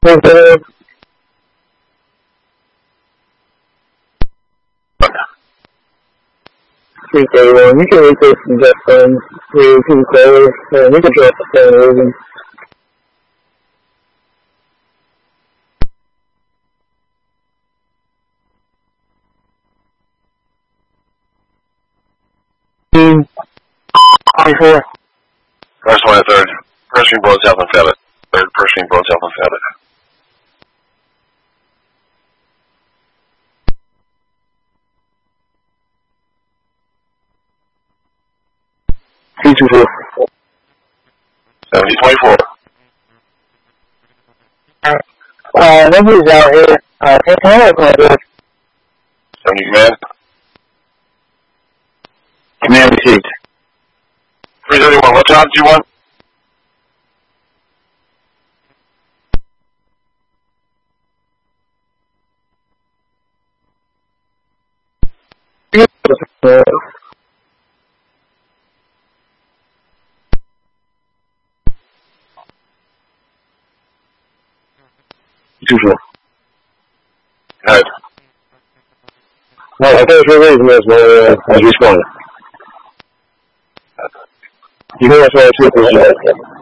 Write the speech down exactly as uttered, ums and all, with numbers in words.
Uh, three thirty-one. You can reach us and get funds through two callers. Uh, we can drop the phone over. twenty-four. First one at third. First ring blows south and Fabit. Third, first ring blows south and Fabit. two two four. seventy twenty-four. Uh, nobody's out here. Uh, can I have my address? seventy command. Command received. three thirty-one, what job do you want? Uh, two four. Go ahead. Well, I think for a reason is my, uh, I was responding. You know that's why I took this.